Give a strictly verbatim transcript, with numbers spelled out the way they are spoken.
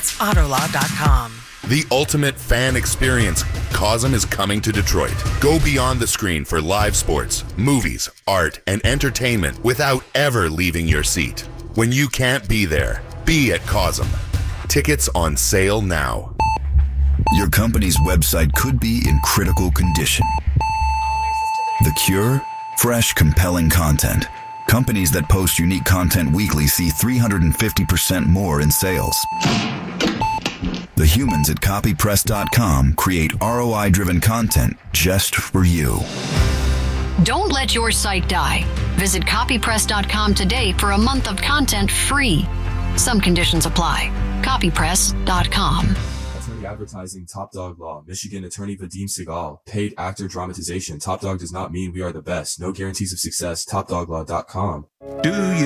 That's Autolaw dot com. The ultimate fan experience. Cosm is coming to Detroit. Go beyond the screen for live sports, movies, art, and entertainment without ever leaving your seat. When you can't be there, be at Cosm. Tickets on sale now. Your company's website could be in critical condition. The cure? Fresh, compelling content. Companies that post unique content weekly see three hundred fifty percent more in sales. The humans at copy press dot com create R O I-driven content just for you. Don't let your site die. Visit copy press dot com today for a month of content free. Some conditions apply. copy press dot com. Attorney advertising, Top Dog Law, Michigan attorney Vadim Segal, paid actor dramatization. Top Dog does not mean we are the best. No guarantees of success. top dog law dot com. Do you